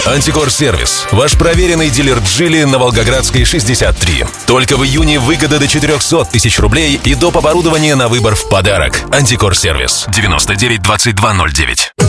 Антикор-сервис. Ваш проверенный дилер Джили на Волгоградской, 63. Только в июне выгода до 400 тысяч рублей и доп. Оборудование на выбор в подарок. Антикор-сервис. 99 22 09.